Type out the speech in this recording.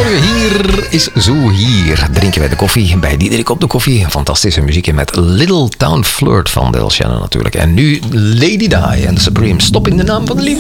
Goedemorgen, hier is Zo. Hier drinken wij de koffie bij Diederik op de koffie. Fantastische muziek met Little Town Flirt van Del Shannon natuurlijk. En nu Lady Di en The Supremes. Stop in de naam van de liefde.